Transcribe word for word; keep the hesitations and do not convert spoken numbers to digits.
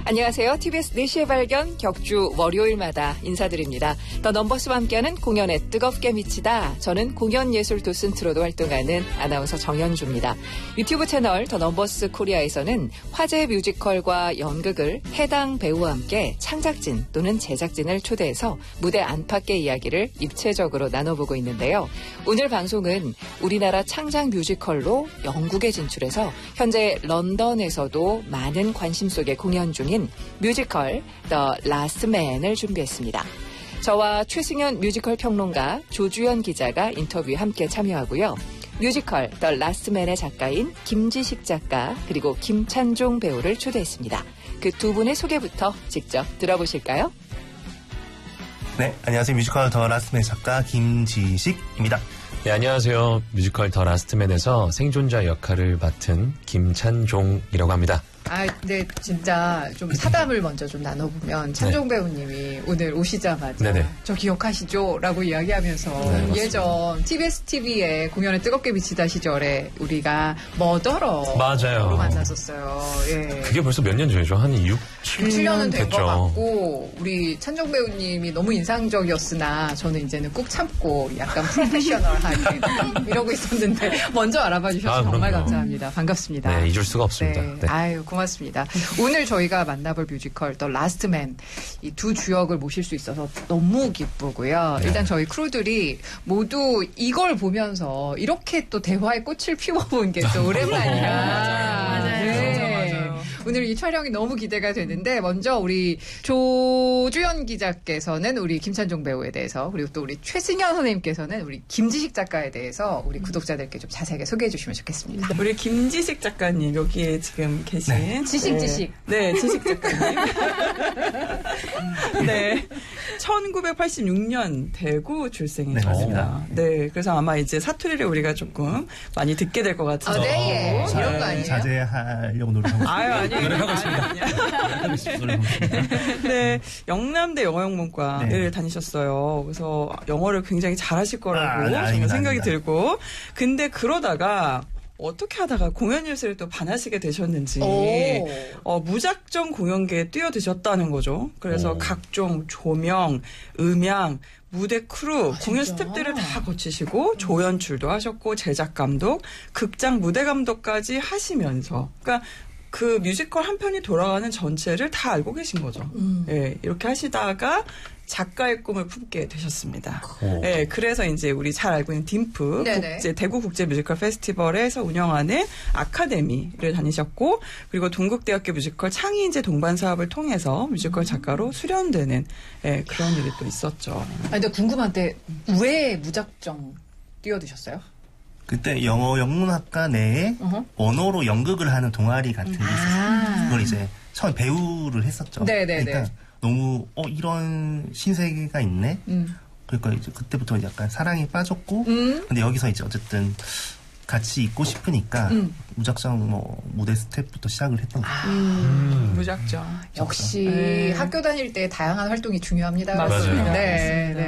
안녕하세요. 티비에스 네 시의 발견 격주 월요일마다 인사드립니다. 더 넘버스와 함께하는 공연에 뜨겁게 미치다. 저는 공연예술 도슨트로도 활동하는 아나운서 정현주입니다. 유튜브 채널 더 넘버스 코리아에서는 화제 뮤지컬과 연극을 해당 배우와 함께 창작진 또는 제작진을 초대해서 무대 안팎의 이야기를 입체적으로 나눠보고 있는데요. 오늘 방송은 우리나라 창작 뮤지컬로 영국에 진출해서 현재 런던에서도 많은 관심 속에 공연 중인 뮤지컬 The Last Man을 준비했습니다. 저와 최승현 뮤지컬 평론가 조주연 기자가 인터뷰에 함께 참여하고요. 뮤지컬 The Last Man의 작가인 김지식 작가 그리고 김찬종 배우를 초대했습니다. 그 두 분의 소개부터 직접 들어보실까요? 네, 안녕하세요. 뮤지컬 더 라스트맨 작가 김지식입니다. 네, 안녕하세요. 뮤지컬 더 라스트맨에서 생존자 역할을 맡은 김찬종이라고 합니다. 아, 근데 진짜 좀 사담을 먼저 좀 나눠보면 찬종 네. 배우님이 오늘 오시자마자 네네. 저 기억하시죠? 라고 이야기하면서 네, 예전 티비에스 티비에 공연에 뜨겁게 미치다 시절에 우리가 머더러 맞아요. 만났었어요. 예. 그게 벌써 몇 년 전이죠? 한 육, 칠 년 된 것 같고 우리 찬종 배우님이 너무 인상적이었으나 저는 이제는 꾹 참고 약간 프로페셔널하게 이러고 있었는데 먼저 알아봐 주셔서 아, 정말 감사합니다. 반갑습니다. 네, 잊을 수가 없습니다. 네. 네. 아유, 고맙습니다. 오늘 저희가 만나볼 뮤지컬 더 라스트 맨 이 두 주역을 모실 수 있어서 너무 기쁘고요. 일단 저희 크루들이 모두 이걸 보면서 이렇게 또 대화의 꽃을 피워본 게 또 오랜만이라. 맞아요. 네. 맞아요. 오늘 이 촬영이 너무 기대가 되는데 먼저 우리 조주연 기자께서는 우리 김찬종 배우에 대해서 그리고 또 우리 최승현 선생님께서는 우리 김지식 작가에 대해서 우리 구독자들께 좀 자세하게 소개해 주시면 좋겠습니다. 우리 김지식 작가님 여기에 지금 계신 네. 지식 네. 지식 네 지식 작가님 네 천구백팔십육 년 대구 출생이셨습니다. 네, 네 그래서 아마 이제 사투리를 우리가 조금 많이 듣게 될 것 같아서 아, 네. 예. 이런 거 아니에요? 자제하려고 노력하고 있습니다. 아유 아니에요. 노력하고 있습니다. 네 영남대 영어영문과를 네. 다니셨어요. 그래서 영어를 굉장히 잘하실 거라고 아, 저는 생각이 아닙니다. 들고 근데 그러다가 어떻게 하다가 공연예술에 또 반하시게 되셨는지 어, 무작정 공연계에 뛰어드셨다는 거죠. 그래서 오. 각종 조명, 음향, 무대 크루, 아, 공연 스텝들을 다 거치시고 음. 조연출도 하셨고 제작 감독, 극장 무대 감독까지 하시면서 그러니까 그 뮤지컬 한 편이 돌아가는 전체를 다 알고 계신 거죠. 음. 예, 이렇게 하시다가 작가의 꿈을 품게 되셨습니다. 오. 예, 그래서 이제 우리 잘 알고 있는 딤프 국제, 대구 국제 뮤지컬 페스티벌에서 운영하는 아카데미를 다니셨고 그리고 동국대학교 뮤지컬 창의인재 동반 사업을 통해서 뮤지컬 작가로 수련되는 예, 그런 일이 또 있었죠. 아니, 근데 궁금한데 왜 무작정 뛰어드셨어요? 그때 영어 영문학과 내에 uh-huh. 언어로 연극을 하는 동아리 같은 게 있었어요. 아. 그걸 이제 처음 배우를 했었죠. 네네네. 그러니까 너무 어 이런 신세계가 있네. 음. 그러니까 이제 그때부터 약간 사랑에 빠졌고, 음. 근데 여기서 이제 어쨌든 같이 있고 싶으니까 음. 무작정 뭐 무대 스텝부터 시작을 했던 거예요. 아, 음. 무작정. 역시 네. 학교 다닐 때 다양한 활동이 중요합니다. 맞습니다. 네. 네.